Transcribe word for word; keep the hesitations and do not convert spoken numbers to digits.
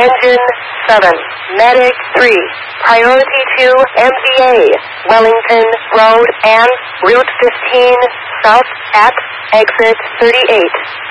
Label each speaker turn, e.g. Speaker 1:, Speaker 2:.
Speaker 1: Engine seven, Medic three, Priority two M V A, Wellington Road and Route fifteen, South at Exit thirty-eight.